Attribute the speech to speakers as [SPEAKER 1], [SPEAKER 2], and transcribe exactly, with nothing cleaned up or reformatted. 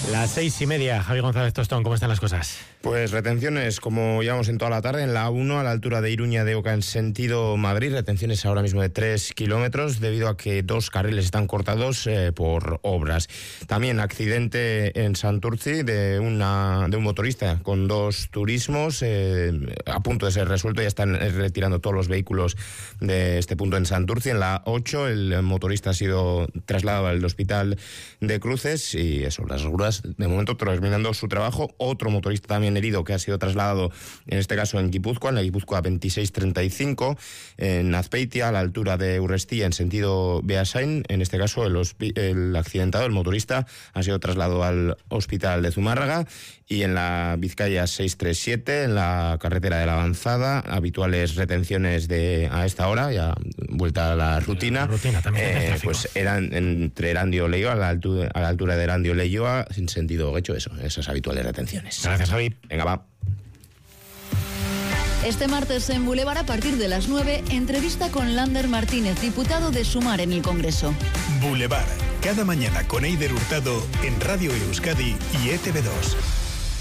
[SPEAKER 1] Las seis y media, Javi González Tostón, ¿cómo están las cosas?
[SPEAKER 2] Pues retenciones, como llevamos en toda la tarde, en la A uno a la altura de Iruña de Oca en sentido Madrid, retenciones ahora mismo de tres kilómetros debido a que dos carriles están cortados eh, por obras. También accidente en Santurtzi de, una, de un motorista con dos turismos, eh, a punto de ser resuelto, ya están retirando todos los vehículos de este punto en Santurtzi. En la A ocho el motorista ha sido trasladado al hospital de Cruces y eso, las grúas de momento terminando su trabajo. Otro motorista también herido que ha sido trasladado, en este caso en Guipúzcoa, en la Guipúzcoa veintiséis treinta y cinco, en Azpeitia, a la altura de Urrestía, en sentido Beasain. En este caso el, el accidentado, el motorista, ha sido trasladado al hospital de Zumárraga. Y en la Vizcaya seiscientos treinta y siete, en la carretera de la Avanzada, habituales retenciones de a esta hora, ya vuelta a la rutina.
[SPEAKER 1] La rutina también
[SPEAKER 2] eh, pues eran entre Erandio Leioa, a la altura, a la altura de Erandio Leioa, sin sentido hecho eso, esas habituales retenciones.
[SPEAKER 1] Gracias, Javi.
[SPEAKER 2] Venga, va.
[SPEAKER 3] Este martes en Boulevard, a partir de las nueve, entrevista con Lander Martínez, diputado de Sumar en el Congreso.
[SPEAKER 4] Boulevard, cada mañana con Eider Hurtado en Radio Euskadi y E T V dos.